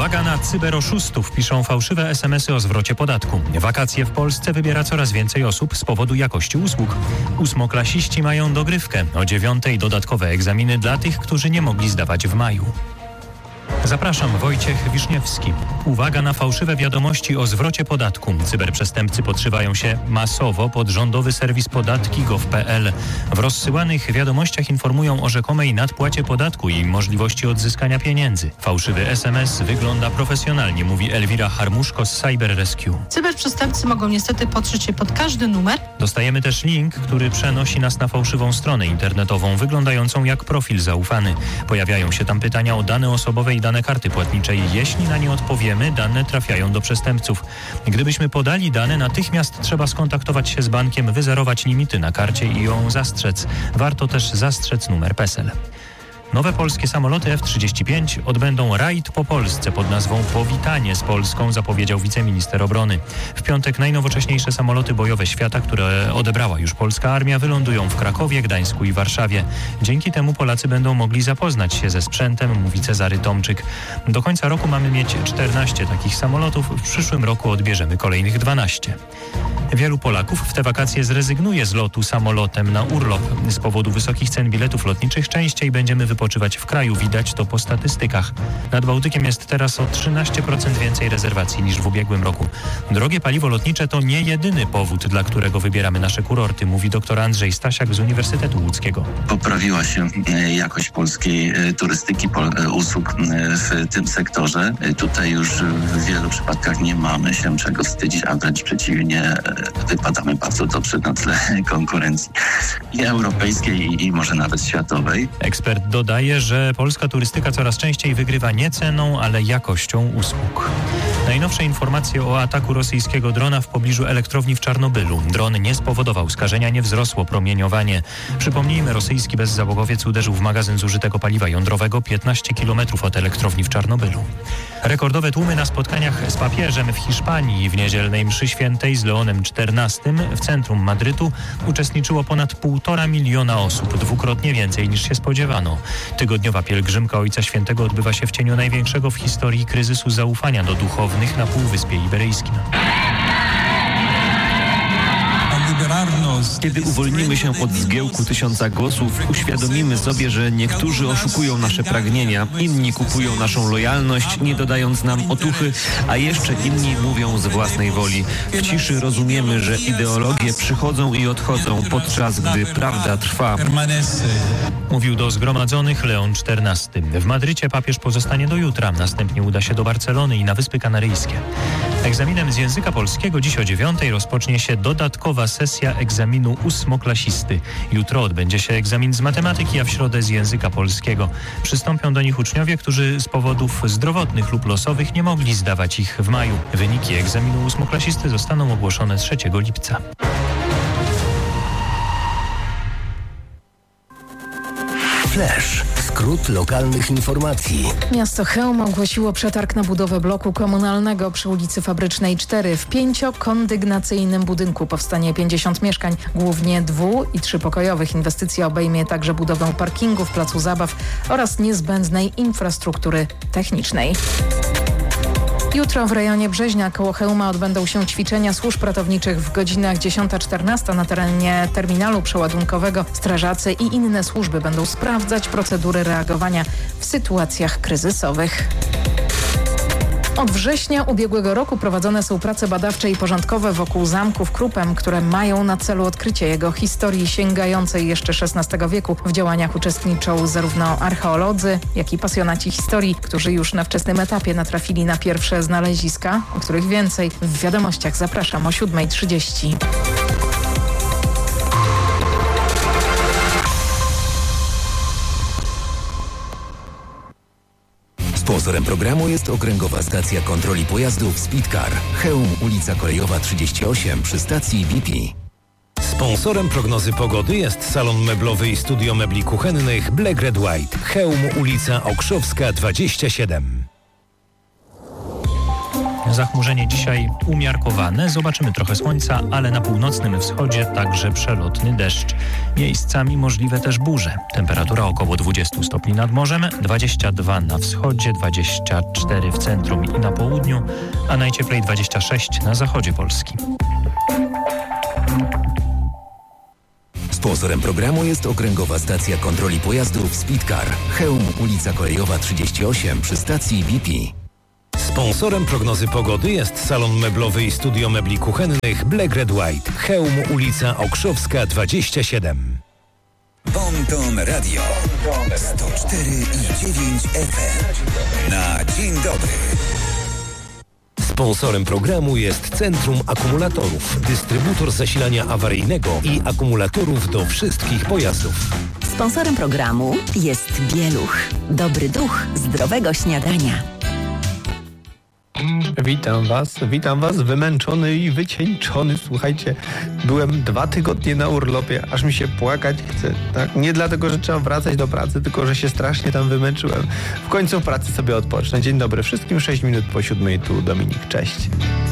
Uwaga na cyberoszustów, piszą fałszywe SMS-y o zwrocie podatku. Wakacje w Polsce wybiera coraz więcej osób z powodu jakości usług. Ósmoklasiści mają dogrywkę. O 9:00 dodatkowe egzaminy dla tych, którzy nie mogli zdawać w maju. Zapraszam, Wojciech Wiszniewski. Uwaga na fałszywe wiadomości o zwrocie podatku. Cyberprzestępcy podszywają się masowo pod rządowy serwis podatki.gov.pl. W rozsyłanych wiadomościach informują o rzekomej nadpłacie podatku i możliwości odzyskania pieniędzy. Fałszywy SMS wygląda profesjonalnie, mówi Elwira Harmuszko z Cyber Rescue. Cyberprzestępcy mogą niestety podszyć się pod każdy numer. Dostajemy też link, który przenosi nas na fałszywą stronę internetową, wyglądającą jak profil zaufany. Pojawiają się tam pytania o dane osobowe i dane karty płatniczej. Jeśli na nie odpowiemy, dane trafiają do przestępców. Gdybyśmy podali dane, natychmiast trzeba skontaktować się z bankiem, wyzerować limity na karcie i ją zastrzec. Warto też zastrzec numer PESEL. Nowe polskie samoloty F-35 odbędą rajd po Polsce pod nazwą Powitanie z Polską, zapowiedział wiceminister obrony. W piątek najnowocześniejsze samoloty bojowe świata, które odebrała już polska armia, wylądują w Krakowie, Gdańsku i Warszawie. Dzięki temu Polacy będą mogli zapoznać się ze sprzętem, mówi Cezary Tomczyk. Do końca roku mamy mieć 14 takich samolotów, w przyszłym roku odbierzemy kolejnych 12. Wielu Polaków w te wakacje zrezygnuje z lotu samolotem na urlop. Z powodu wysokich cen biletów lotniczych częściej będziemy wypoczywać w kraju. Widać to po statystykach. Nad Bałtykiem jest teraz o 13% więcej rezerwacji niż w ubiegłym roku. Drogie paliwo lotnicze to nie jedyny powód, dla którego wybieramy nasze kurorty, mówi dr Andrzej Stasiak z Uniwersytetu Łódzkiego. Poprawiła się jakość polskiej turystyki, usług w tym sektorze. Tutaj już w wielu przypadkach nie mamy się czego wstydzić, a wręcz przeciwnie, wypadamy bardzo dobrze na tle konkurencji i europejskiej i może nawet światowej. Ekspert dodaje, że polska turystyka coraz częściej wygrywa nie ceną, ale jakością usług. Najnowsze informacje o ataku rosyjskiego drona w pobliżu elektrowni w Czarnobylu. Dron nie spowodował skażenia, nie wzrosło promieniowanie. Przypomnijmy, rosyjski bezzałogowiec uderzył w magazyn zużytego paliwa jądrowego 15 km od elektrowni w Czarnobylu. Rekordowe tłumy na spotkaniach z papieżem w Hiszpanii. W niedzielnej mszy świętej z Leonem XIV w centrum Madrytu uczestniczyło ponad 1,5 miliona osób, dwukrotnie więcej niż się spodziewano. Tygodniowa pielgrzymka Ojca Świętego odbywa się w cieniu największego w historii kryzysu zaufania do duchownych na Półwyspie Iberyjskim. Kiedy uwolnimy się od zgiełku 1000 głosów, uświadomimy sobie, że niektórzy oszukują nasze pragnienia, inni kupują naszą lojalność, nie dodając nam otuchy, a jeszcze inni mówią z własnej woli. W ciszy rozumiemy, że ideologie przychodzą i odchodzą, podczas gdy prawda trwa. Mówił do zgromadzonych Leon XIV. W Madrycie papież pozostanie do jutra, następnie uda się do Barcelony i na Wyspy Kanaryjskie. Egzaminem z języka polskiego dziś o 9:00 rozpocznie się dodatkowa sesja egzaminu ósmoklasisty. Jutro odbędzie się egzamin z matematyki, a w środę z języka polskiego. Przystąpią do nich uczniowie, którzy z powodów zdrowotnych lub losowych nie mogli zdawać ich w maju. Wyniki egzaminu ósmoklasisty zostaną ogłoszone 3 lipca. Flash. Skrót lokalnych informacji. Miasto Chełm ogłosiło przetarg na budowę bloku komunalnego przy ulicy Fabrycznej 4. W 5-kondygnacyjnym budynku powstanie 50 mieszkań, głównie 2- i 3-pokojowych. Inwestycja obejmie także budowę parkingów, placu zabaw oraz niezbędnej infrastruktury technicznej. Jutro w rejonie Brzeźnia koło Chełma odbędą się ćwiczenia służb ratowniczych w godzinach 10-14 na terenie terminalu przeładunkowego. Strażacy i inne służby będą sprawdzać procedury reagowania w sytuacjach kryzysowych. Od września ubiegłego roku prowadzone są prace badawcze i porządkowe wokół zamku w Krupem, które mają na celu odkrycie jego historii sięgającej jeszcze XVI wieku. W działaniach uczestniczą zarówno archeolodzy, jak i pasjonaci historii, którzy już na wczesnym etapie natrafili na pierwsze znaleziska, o których więcej w wiadomościach. Zapraszam o 7:30. Sponsorem programu jest Okręgowa Stacja Kontroli Pojazdów Speedcar. Chełm, ulica Kolejowa 38 przy stacji BP. Sponsorem prognozy pogody jest salon meblowy i studio mebli kuchennych Black Red White. Chełm, ulica Okrzowska 27. Zachmurzenie dzisiaj umiarkowane. Zobaczymy trochę słońca, ale na północnym wschodzie także przelotny deszcz. Miejscami możliwe też burze. Temperatura około 20 stopni nad morzem, 22 na wschodzie, 24 w centrum i na południu, a najcieplej 26 na zachodzie Polski. Sponsorem programu jest Okręgowa Stacja Kontroli Pojazdów Speedcar. Chełm, ulica Kolejowa 38 przy stacji BP. Sponsorem prognozy pogody jest salon meblowy i studio mebli kuchennych Black Red White. Chełm, ulica Okrzowska 27. Bonton Radio 104,9 FM. Na dzień dobry. Sponsorem programu jest Centrum Akumulatorów, dystrybutor zasilania awaryjnego i akumulatorów do wszystkich pojazdów. Sponsorem programu jest Bieluch. Dobry duch zdrowego śniadania. Witam was, wymęczony i wycieńczony. Słuchajcie, byłem 2 tygodnie na urlopie, aż mi się płakać chce. Tak? Nie dlatego, że trzeba wracać do pracy, tylko że się strasznie tam wymęczyłem. W końcu w pracy sobie odpocznę. Dzień dobry wszystkim, 6 minut po 7, tu Dominik, cześć.